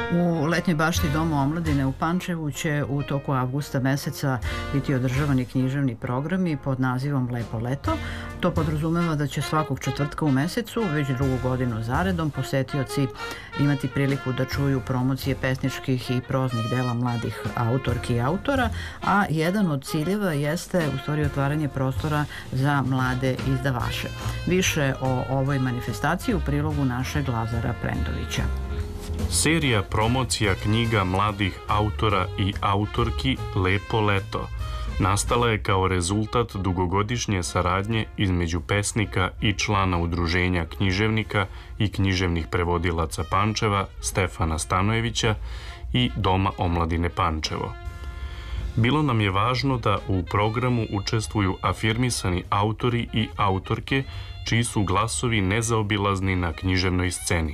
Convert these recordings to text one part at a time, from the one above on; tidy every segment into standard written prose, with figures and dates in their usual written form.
U letnjoj bašti Doma omladine u Pančevu će u toku avgusta meseca biti održavani književni programi pod nazivom Lepo leto. To podrazumeva da će svakog četvrtka u mesecu, već drugu godinu zaredom, posetioci imati priliku da čuju promocije pesničkih i proznih dela mladih autorki i autora, a jedan od ciljeva jeste u stvari otvaranje prostora za mlade izdavače. Više o ovoj manifestaciji u prilogu našeg Lazara Prendovića. Serija promocija knjiga mladih autora i autorki Lepo leto nastala je kao rezultat dugogodišnje saradnje između pesnika i člana udruženja književnika i književnih prevodilaca Pančeva Stefana Stanojevića i Doma omladine Pančevo. Bilo nam je važno da u programu učestvuju afirmisani autori i autorke čiji su glasovi nezaobilazni na književnoj sceni,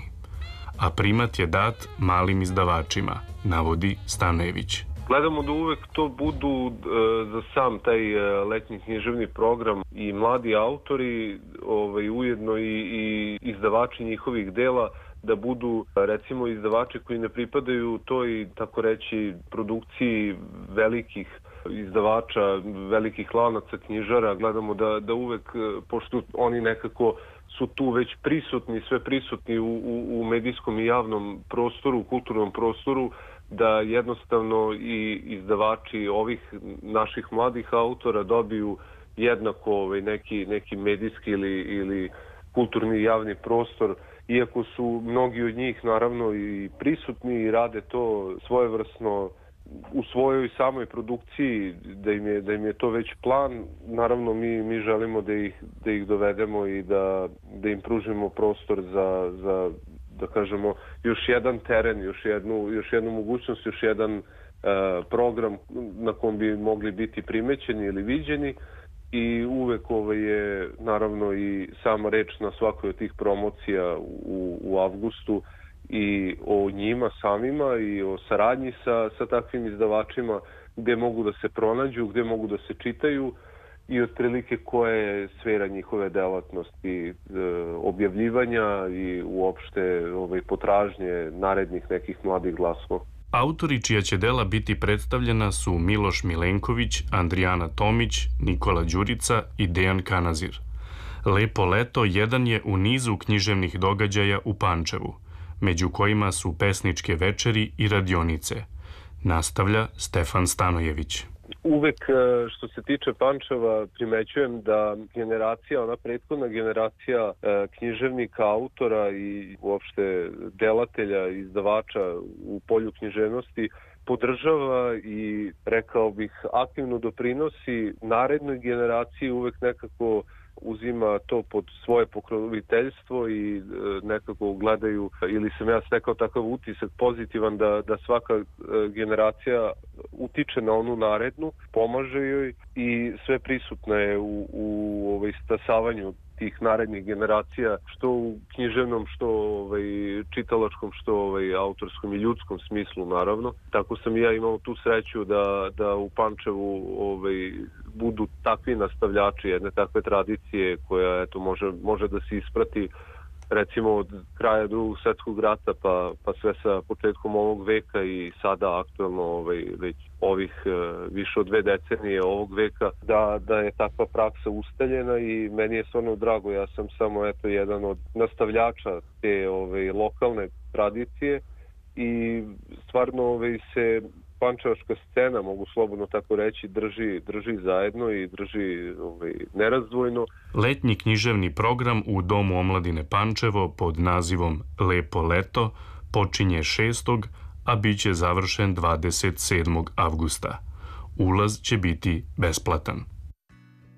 a primat je dat malim izdavačima, navodi Stanojević. Gledamo da uvek to budu za sam taj letnji književni program i mladi autori, ujedno i izdavači njihovih dela, da budu recimo izdavači koji ne pripadaju toj, tako reći, produkciji velikih izdavača, velikih lanaca knjižara. Gledamo da uvek, pošto oni nekako su tu već prisutni, sve prisutni u medijskom i javnom prostoru, u kulturnom prostoru, da jednostavno i izdavači ovih naših mladih autora dobiju jednako neki medijski ili kulturni javni prostor, iako su mnogi od njih naravno i prisutni i rade to svojevrsno u svojoj samoj produkciji, da im je to već plan. Naravno mi želimo da ih dovedemo i da im pružimo prostor za da kažemo još jedan teren, još jednu mogućnost, još jedan program na kom bi mogli biti primećeni ili viđeni. I uvek je naravno i sama reč na svakoj od tih promocija u avgustu i o njima samima i o saradnji sa takvim izdavačima, gde mogu da se pronađu, gde mogu da se čitaju i otprilike koja je sfera njihove delatnosti, objavljivanja i uopšte potražnje narednih nekih mladih glasova. Autori čija će dela biti predstavljena su Miloš Milenković, Andrijana Tomić, Nikola Đurica i Dejan Kanazir. Lepo leto jedan je u nizu književnih događaja u Pančevu, među kojima su pesničke večeri i radionice, nastavlja Stefan Stanojević. Uvek što se tiče Pančeva primećujem da ona prethodna generacija književnika, autora i uopšte delatelja, izdavača u polju književnosti podržava i, rekao bih, aktivno doprinosi narednoj generaciji, uvek nekako uzima to pod svoje pokroviteljstvo i nekako gledaju, ili sam ja stekao takav utisak pozitivan da svaka generacija utiče na onu narednu, pomaže joj i sve prisutno je u stasavanju tih narednih generacija, što u književnom, što čitalačkom, što autorskom i ljudskom smislu, naravno. Tako sam i ja imao tu sreću da u Pančevu budu takvi nastavljači jedne takve tradicije koja može da se isprati recimo od kraja Drugog svjetskog rata pa sve sa početkom ovog veka i sada aktuelno već ovih više od 2 decenije ovog veka, da je takva praksa ustaljena i meni je stvarno drago. Ja sam samo jedan od nastavljača te lokalne tradicije i stvarno se pančevačka scena, mogu slobodno tako reći, drži zajedno i drži nerazdvojno. Letnji književni program u Domu omladine Pančevo pod nazivom Lepo leto počinje 6. a bit će završen 27. avgusta. Ulaz će biti besplatan.